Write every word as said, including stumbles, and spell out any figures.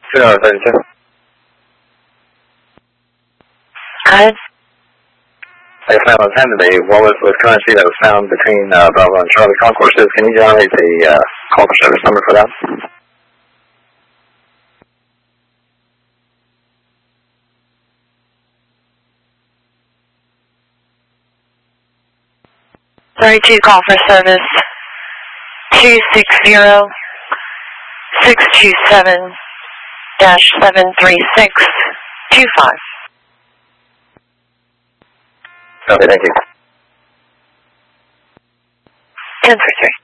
two thirty-two. Got it. I found on ten today. What was with currency that was found between uh, Bravo and Charlie concourses? Can you generate the uh, call for service number for that? thirty-two call for service. two six zero, six two seven, seven three six two five. Okay, thank you. ten for three.